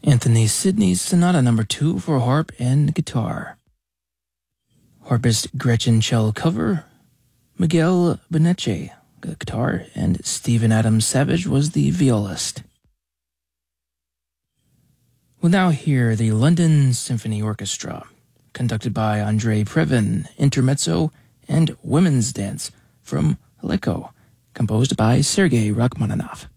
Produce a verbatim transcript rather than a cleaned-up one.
Anthony Sidney's Sonata Number two for harp and guitar. Harpist Gretchen Schell cover. Miguel Beneche, guitar, and Stephen Adams Savage was the violist. We'll now hear the London Symphony Orchestra, conducted by Andrei Previn, Intermezzo, and Women's Dance from Aleko, composed by Sergei Rachmaninoff.